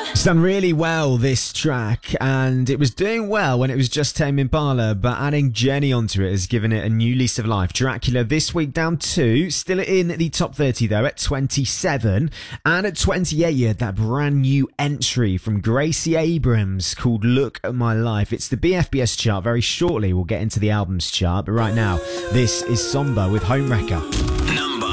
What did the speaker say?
It's done really well, this track, and it was doing well when it was just Tame Impala, but adding Jenny onto it has given it a new lease of life. Dracula this week down 2, still in the top 30 though at 27, and at 28 you had that brand new entry from Gracie Abrams called Look at My Life. It's the BFBS chart. Very shortly we'll get into the albums chart, but right now this is Somber with Homewrecker.